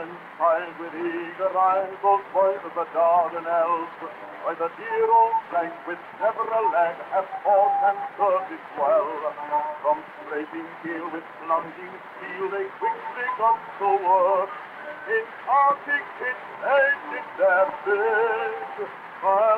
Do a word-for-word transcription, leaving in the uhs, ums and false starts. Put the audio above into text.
and child with eager eyes, those boys of the Dardanelles, by the dear old flank with never a lag have fought and served it well. From scraping keel with plunging steel they quickly got to work. In Arctic heat they did their bid.